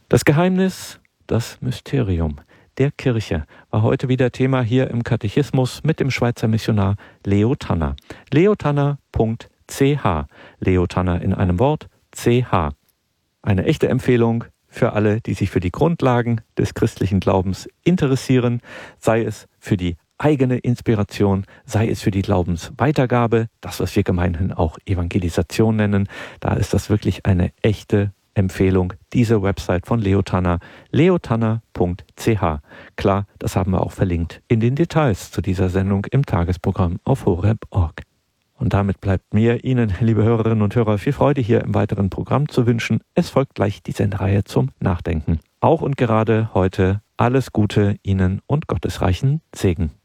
Das Geheimnis, das Mysterium der Kirche war heute wieder Thema hier im Katechismus mit dem Schweizer Missionar Leo Tanner. leotanner.ch. Leo Tanner in einem Wort, CH. Eine echte Empfehlung für alle, die sich für die Grundlagen des christlichen Glaubens interessieren, sei es für die eigene Inspiration, sei es für die Glaubensweitergabe, das, was wir gemeinhin auch Evangelisation nennen. Da ist das wirklich eine echte Empfehlung, diese Website von Leo Tanner, leotanner.ch. Klar, das haben wir auch verlinkt in den Details zu dieser Sendung im Tagesprogramm auf horeb.org. Und damit bleibt mir, Ihnen, liebe Hörerinnen und Hörer, viel Freude hier im weiteren Programm zu wünschen. Es folgt gleich die Sendereihe zum Nachdenken. Auch und gerade heute alles Gute Ihnen und gottesreichen Segen.